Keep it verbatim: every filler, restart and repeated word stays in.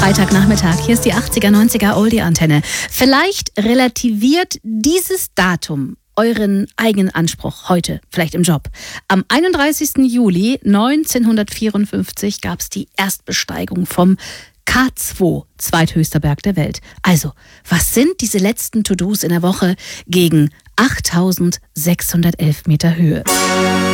Freitagnachmittag, hier ist die achtziger, neunziger Oldie-Antenne. Vielleicht relativiert dieses Datum euren eigenen Anspruch heute, vielleicht im Job. Am einunddreißigsten Juli neunzehnhundertvierundfünfzig gab es die Erstbesteigung vom K zwei, zweithöchster Berg der Welt. Also, was sind diese letzten To-Dos in der Woche gegen achttausendsechshundertelf Meter Höhe?